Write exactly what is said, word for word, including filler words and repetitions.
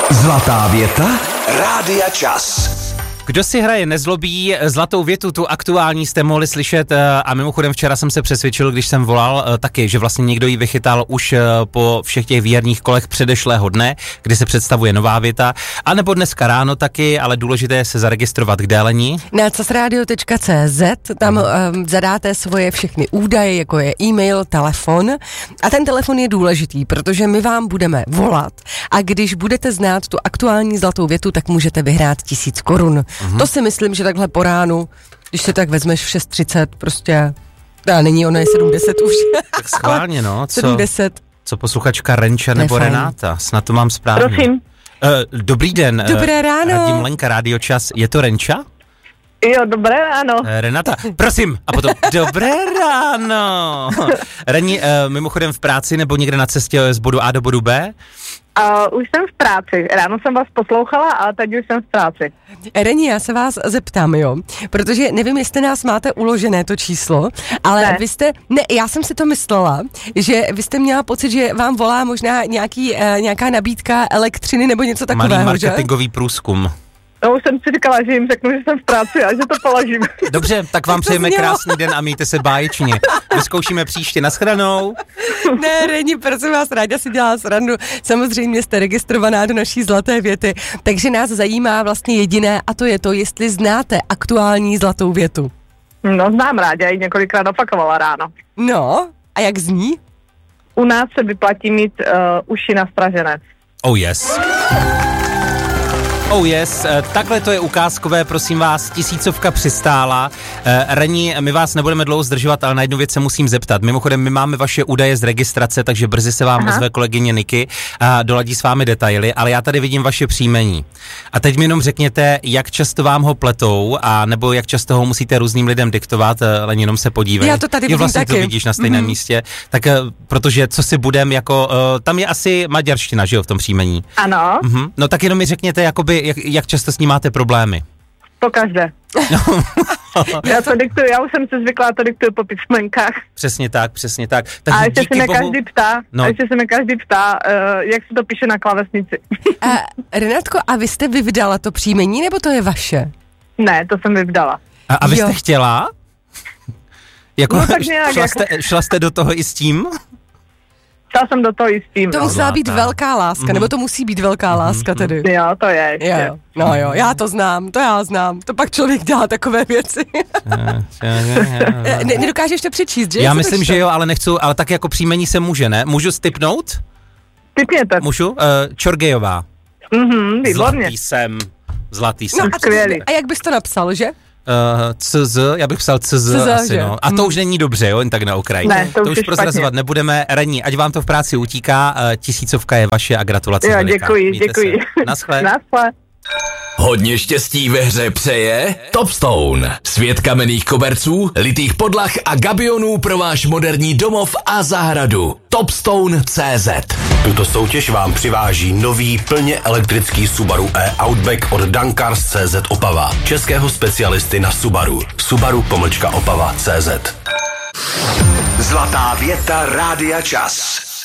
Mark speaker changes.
Speaker 1: Zlatá věta Rádia Čas.
Speaker 2: Kdo si hraje nezlobí, zlatou větu, tu aktuální jste mohli slyšet a mimochodem včera jsem se přesvědčil, když jsem volal taky, že vlastně někdo ji vychytal už po všech těch výherních kolech předešlého dne, kdy se představuje nová věta, anebo dneska ráno taky, ale důležité je se zaregistrovat k délení.
Speaker 3: Na casradio tečka cé zet, tam um, zadáte svoje všechny údaje, jako je e-mail, telefon a ten telefon je důležitý, protože my vám budeme volat a když budete znát tu aktuální zlatou větu, tak můžete vyhrát tisíc korun. Mm-hmm. To si myslím, že takhle po ránu, když se tak vezmeš v šest třicet, prostě, a není, ono je sedm deset už.
Speaker 2: Tak schválně, no. Co,
Speaker 3: sedm deset.
Speaker 2: Co posluchačka Renča nebo
Speaker 3: Nefajn.
Speaker 2: Renáta? Snad to mám správně.
Speaker 4: Prosím.
Speaker 2: Uh, dobrý den.
Speaker 3: Dobré ráno.
Speaker 2: Radím Lenka, Rádio Čas. Je to Renča?
Speaker 4: Jo, dobré ráno.
Speaker 2: Uh, Renata, prosím. A potom, dobré ráno. Reni, uh, mimochodem v práci nebo někde na cestě z bodu A do bodu B?
Speaker 4: Uh, už jsem v práci. Ráno jsem vás poslouchala, ale teď už jsem v práci.
Speaker 3: Reni, já se vás zeptám, jo, protože nevím, jestli nás máte uložené to číslo, ale
Speaker 4: Ne.
Speaker 3: vy jste, ne, já jsem si to myslela, že vy jste měla pocit, že vám volá možná nějaký, uh, nějaká nabídka elektřiny nebo něco
Speaker 2: Malý
Speaker 3: takového, že?
Speaker 2: marketingový průzkum.
Speaker 4: No už jsem si říkala, že jim řeknu, že jsem v práci a že to položím.
Speaker 2: Dobře, tak vám
Speaker 3: to
Speaker 2: přejeme
Speaker 3: znělo.
Speaker 2: krásný den a mějte se báječně. Vyzkoušíme příště. Naschledanou.
Speaker 3: Ne, Reni, prosím vás, ráda si dělá srandu. Samozřejmě jste registrovaná do naší zlaté věty, takže nás zajímá vlastně jediné a to je to, jestli znáte aktuální zlatou větu.
Speaker 4: No znám rádi, já ji několikrát opakovala ráno.
Speaker 3: No, a jak zní?
Speaker 4: U nás se vyplatí mít uh, uši nastražené.
Speaker 2: Oh yes. Oh yes, takhle to je ukázkové, prosím vás, tisícovka přistála. Reni, my vás nebudeme dlouho zdržovat, ale na jednu věc se musím zeptat. Mimochodem, my máme vaše údaje z registrace, takže brzy se vám ozve kolegyně Niky a doladí s vámi detaily, ale já tady vidím vaše příjmení. A teď mi jenom řekněte, jak často vám ho pletou, a nebo jak často ho musíte různým lidem diktovat, Leni, jenom se podívej.
Speaker 3: Já to tady
Speaker 2: jo,
Speaker 3: vidím
Speaker 2: vlastně
Speaker 3: taky.
Speaker 2: to vidíš na stejném mm. místě. Tak protože co si budem, jako, tam je asi maďarština, že jo, v tom příjmení.
Speaker 4: Ano,
Speaker 2: Mhm. No tak jenom mi řekněte, jakoby, jak, jak často s ní máte problémy.
Speaker 4: to každé. Já to diktuju, já už jsem se zvykla, to diktuju po písmenkách.
Speaker 2: Přesně tak, přesně tak.
Speaker 4: A
Speaker 2: Takže
Speaker 4: ještě se
Speaker 2: díky
Speaker 4: mě
Speaker 2: bohu...
Speaker 4: každý ptá,
Speaker 2: No.
Speaker 4: a ještě se mě každý ptá, uh, jak se to píše na klávesnici.
Speaker 3: A, Renátko, a vy jste vyvdala to příjmení, nebo to je vaše?
Speaker 4: Ne, to jsem vyvdala.
Speaker 2: A, a vy
Speaker 3: Jo.
Speaker 2: jste chtěla? Jako,
Speaker 4: No tak nějak,
Speaker 2: šla,
Speaker 4: jako-
Speaker 2: jste, šla jste do toho i s tím?
Speaker 4: Šla jsem do toho i s tím,
Speaker 3: To
Speaker 4: no.
Speaker 3: musela být
Speaker 2: zlatá.
Speaker 3: velká láska,
Speaker 2: Mhm.
Speaker 3: nebo to musí být velká láska tedy?
Speaker 4: Jo, to je ještě.
Speaker 3: Jo, jo. No jo, já to znám, to já znám. To pak člověk dělá takové věci. ne, nedokážeš to přečíst, že?
Speaker 2: Já
Speaker 3: Co
Speaker 2: myslím,
Speaker 3: to
Speaker 2: že
Speaker 3: čte?
Speaker 2: jo, ale nechci, ale tak jako příjmení se může, ne? Můžu stipnout?
Speaker 4: Typněte.
Speaker 2: Můžu? Uh, Čorgejová.
Speaker 4: Mhm, výborně.
Speaker 2: Zlatý jsem. Zlatý jsem.
Speaker 3: No a,
Speaker 4: Skvělý.
Speaker 3: a jak bys to napsal, že?
Speaker 2: Uh, C Z, já bych psal C Z,
Speaker 3: C Z,
Speaker 2: asi,
Speaker 3: že?
Speaker 2: no. A to už není dobře, jo, jen tak na okraji.
Speaker 4: Ne, to už
Speaker 2: už
Speaker 4: je
Speaker 2: prozrazovat
Speaker 4: špatně.
Speaker 2: nebudeme. Reni, ať vám to v práci utíká, uh, tisícovka je vaše a gratulace
Speaker 4: Jo,
Speaker 2: veliká.
Speaker 4: děkuji,
Speaker 2: Mějte
Speaker 4: děkuji.
Speaker 2: se. Naschle.
Speaker 4: Naschle.
Speaker 1: Hodně štěstí ve hře přeje Topstone. Svět kamenných koberců, litých podlah a gabionů pro váš moderní domov a zahradu. Topstone tečka cé zet. Tuto soutěž vám přiváží nový plně elektrický Subaru e-Outback od Dankars tečka cé zet Opava. Českého specialisty na Subaru. Subaru pomlčka Opava tečka cé zet. Zlatá věta Rádia Čas.